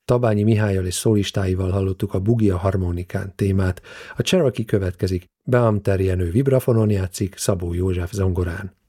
Tabányi Mihállyal és szólistáival hallottuk a Bugia harmonikán témát, a Cherokee következik, Beamter Jenő vibrafonon játszik, Szabó József zongorán.